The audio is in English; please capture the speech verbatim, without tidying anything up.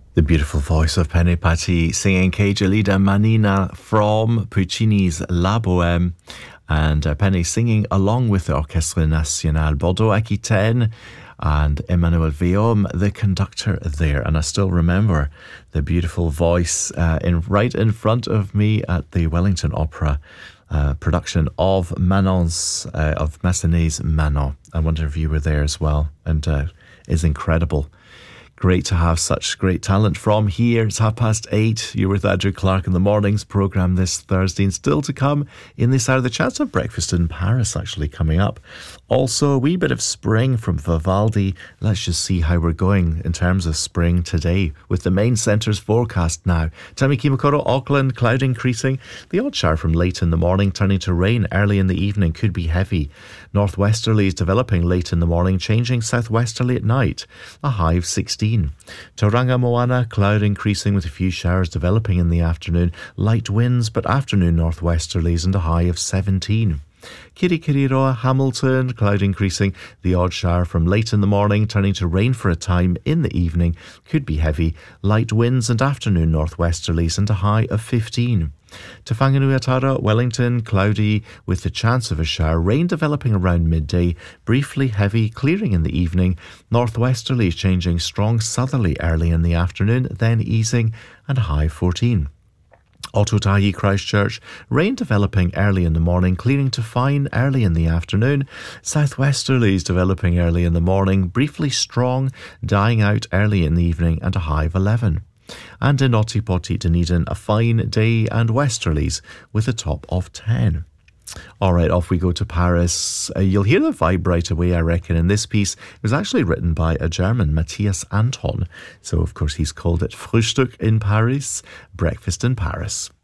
The beautiful voice of Penny Patti singing Che Gelida Manina from Puccini's La Bohème, and uh, Penny singing along with the Orchestre National Bordeaux Aquitaine and Emmanuel Villaume, the conductor there. And I still remember the beautiful voice uh, in right in front of me at the Wellington Opera uh, production of Manon's, uh, of Massenet's Manon. I wonder if you were there as well, and uh, it's incredible. Great to have such great talent from here. It's half past eight. You're with Andrew Clark in the mornings programme this Thursday, and still to come in this hour, the chance of breakfast in Paris actually coming up. Also, a wee bit of spring from Vivaldi. Let's just see how we're going in terms of spring today with the main centre's forecast now. Tamaki Makaurau, Auckland, cloud increasing. The odd shower from late in the morning turning to rain early in the evening, could be heavy. Northwesterlies developing late in the morning, changing southwesterly at night. A high of sixteen. Tauranga Moana, cloud increasing with a few showers developing in the afternoon. Light winds, but afternoon northwesterlies and a high of seventeen. Kirikiriroa, Hamilton, cloud increasing. The odd shower from late in the morning turning to rain for a time in the evening. Could be heavy. Light winds and afternoon northwesterlies and a high of fifteen. Te Whanganuiatara, Wellington, cloudy with the chance of a shower. Rain developing around midday. Briefly heavy, clearing in the evening. Northwesterlies changing strong southerly early in the afternoon, then easing, and a high of fourteen. Ototahi, Christchurch, rain developing early in the morning, clearing to fine early in the afternoon. Southwesterlies developing early in the morning, briefly strong, dying out early in the evening, and a high of eleven. And in Otipoti, Dunedin, a fine day and westerlies with a top of ten. All right, off we go to Paris. Uh, you'll hear the vibe right away, I reckon, in this piece. It was actually written by a German, Matthias Anton. So, of course, he's called it Frühstück in Paris, Breakfast in Paris.